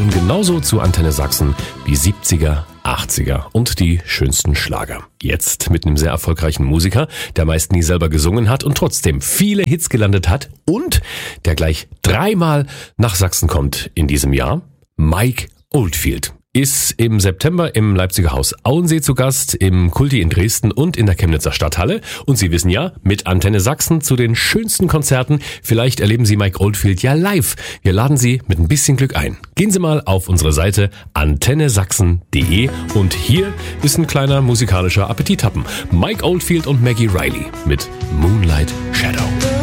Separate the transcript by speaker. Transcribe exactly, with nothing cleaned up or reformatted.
Speaker 1: gehören genauso zu Antenne Sachsen wie siebziger, achtziger und die schönsten Schlager. Jetzt mit einem sehr erfolgreichen Musiker, der meist nie selber gesungen hat und trotzdem viele Hits gelandet hat und der gleich dreimal nach Sachsen kommt in diesem Jahr. Mike Oldfield ist im September im Leipziger Haus Auensee zu Gast, im Kulti in Dresden und in der Chemnitzer Stadthalle. Und Sie wissen ja, mit Antenne Sachsen zu den schönsten Konzerten. Vielleicht erleben Sie Mike Oldfield ja live. Wir laden Sie mit ein bisschen Glück ein. Gehen Sie mal auf unsere Seite antenne sachsen punkt de und hier ist ein kleiner musikalischer Appetithappen. Mike Oldfield und Maggie Riley mit Moonlight Shadow.